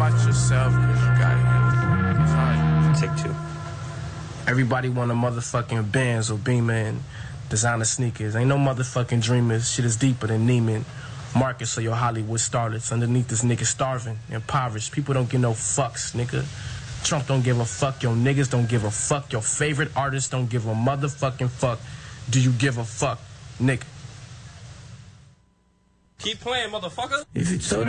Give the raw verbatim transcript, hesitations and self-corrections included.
watch yourself, cause you got it. It's hard. Take two. Everybody want a motherfucking Benz or Beamer and designer sneakers. Ain't no motherfucking dreamers. Shit is deeper than Neiman Marcus or your Hollywood starlets. Underneath this nigga starving, impoverished. People don't give no fucks, nigga. Trump don't give a fuck. Your niggas don't give a fuck. Your favorite artists don't give a motherfucking fuck. Do you give a fuck, nigga? Keep playing, motherfucker. If you told